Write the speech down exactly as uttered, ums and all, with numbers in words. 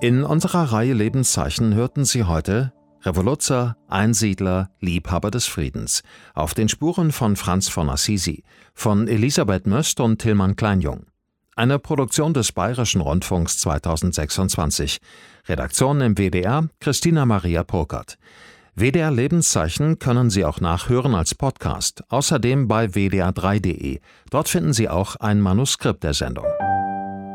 In unserer Reihe Lebenszeichen hörten Sie heute Revoluzer, Einsiedler, Liebhaber des Friedens, auf den Spuren von Franz von Assisi, von Elisabeth Möst und Tilman Kleinjung. Eine Produktion des Bayerischen Rundfunks zweitausendsechsundzwanzig. Redaktion im W D R Christina Maria Purkert. W D R Lebenszeichen können Sie auch nachhören als Podcast, außerdem bei w d r drei punkt d e. Dort finden Sie auch ein Manuskript der Sendung.